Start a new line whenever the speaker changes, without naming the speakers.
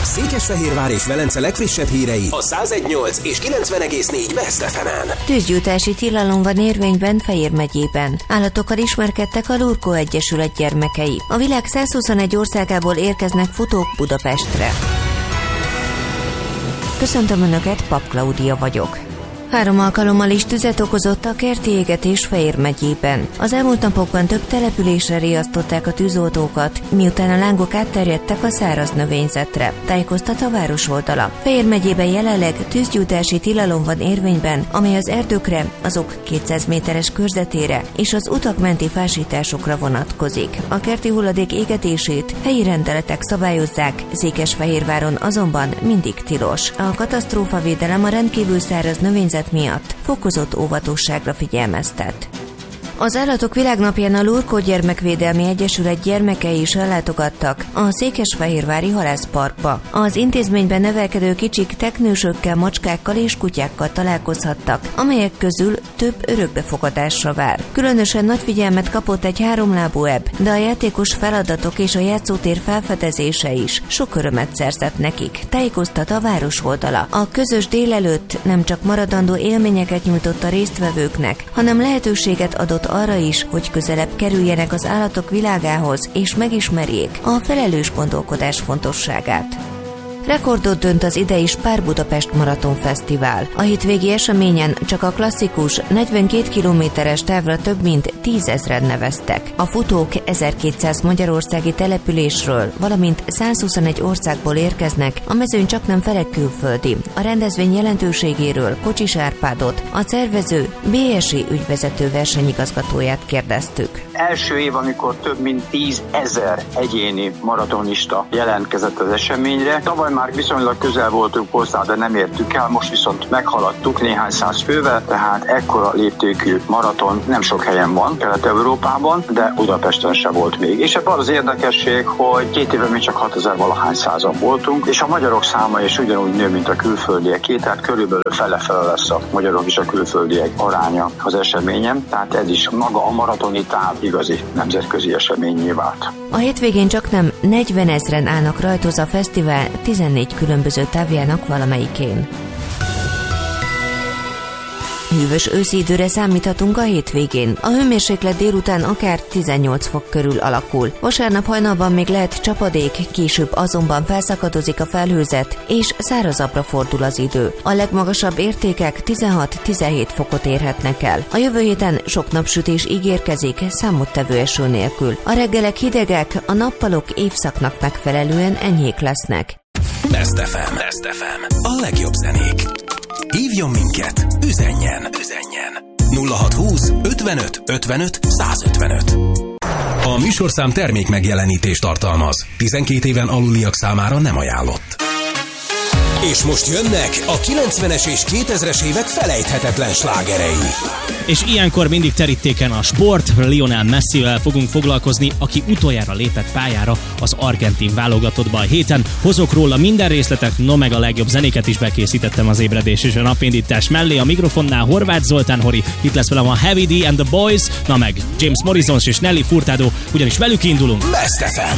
Székesfehérvár és Velence legfrissebb hírei a 101.8 és 90.4 Best FM-en.
Tűzgyújtási tilalom van érvényben Fejér megyében. Állatokkal ismerkedtek a Lurkó Egyesület gyermekei. A világ 121 országából érkeznek futók Budapestre. Köszöntöm Önöket, Pap Klaudia vagyok. 3 alkalommal is tüzet okozott a kerti égetés Fejér megyében. Az elmúlt napokban több településre riasztották a tűzoltókat, miután a lángok átterjedtek a száraz növényzetre, tájékoztat a város oldala. Fejér megyében jelenleg tűzgyújtási tilalom van érvényben, amely az erdőkre, azok 200 méteres körzetére és az utak menti fásításokra vonatkozik. A kerti hulladék égetését helyi rendeletek szabályozzák, Székesfehérváron azonban mindig tilos. A katasztrófavédelem a rendkívül száraz növényzet miatt fokozott óvatosságra figyelmeztet. Az Állatok Világnapján a Lurkó Gyermekvédelmi Egyesület gyermekei is ellátogattak a Székesfehérvári Halászparkba. Az intézményben nevelkedő kicsik teknősökkel, macskákkal és kutyákkal találkozhattak, amelyek közül több örökbefogadásra vár. Különösen nagy figyelmet kapott egy 3-lábú ebb, de a játékos feladatok és a játszótér felfedezése is sok örömet szerzett nekik, tájékoztat a város oldala. A közös délelőtt nem csak maradandó élményeket nyújtott a résztvevőknek, hanem lehetőséget adott arra is, hogy közelebb kerüljenek az állatok világához, és megismerjék a felelős gondolkodás fontosságát. Rekordot dönt az idei Spár Budapest Maraton Fesztivál. A hétvégi eseményen csak a klasszikus 42 kilométeres távra több mint 10 000-en neveztek. A futók 1200 magyarországi településről, valamint 121 országból érkeznek, a mezőny csaknem fele külföldi. A rendezvény jelentőségéről Kocsis Árpádot, a szervező BSI ügyvezető versenyigazgatóját kérdeztük.
Első év, amikor több mint 10 000 egyéni maratonista jelentkezett az eseményre. Tavaly már viszonylag közel voltunk hozzá, de nem értük el, most viszont meghaladtuk néhány száz fővel, tehát ekkora léptékű maraton nem sok helyen van Kelet-Európában, de Budapesten se volt még. És ebben az érdekesség, hogy 2 éve még csak 6000 valahány százan voltunk, és a magyarok száma is ugyanúgy nő, mint a külföldieké, tehát körülbelül fele-fele lesz a magyarok és a külföldiek aránya az eseményen, tehát ez is maga a maratoni táv igazi nemzetközi eseményé vált.
A hétvégén csaknem 40 000-en állnak rajtoz a fesztivál 14 különböző távjának valamelyikén. Hűvös őszi időre számíthatunk a hétvégén. A hőmérséklet délután akár 18 fok körül alakul. Vasárnap hajnalban még lehet csapadék, később azonban felszakadozik a felhőzet, és szárazabbra fordul az idő. A legmagasabb értékek 16-17 fokot érhetnek el. A jövő héten sok napsütés ígérkezik, számottevő eső nélkül. A reggelek hidegek, a nappalok évszaknak megfelelően enyhék lesznek.
Best FM. Best FM. A legjobb zenék. Hívjon minket, üzenjen 0620 55 55 155. A műsorszám termék megjelenítést tartalmaz. 12 éven aluliak számára nem ajánlott. És most jönnek a 90-es és 2000-es évek felejthetetlen slágerei.
És ilyenkor mindig terítéken a sport, Lionel Messivel fogunk foglalkozni, aki utoljára lépett pályára az argentin válogatottba a héten. Hozok róla minden részletet, meg a legjobb zenéket is bekészítettem az ébredés és a napindítás mellé. A mikrofonnál Horváth Zoltán Hori, itt lesz velem a Heavy D and the Boys, meg James Morrison és Nelly Furtado, ugyanis velük indulunk.
Best FM.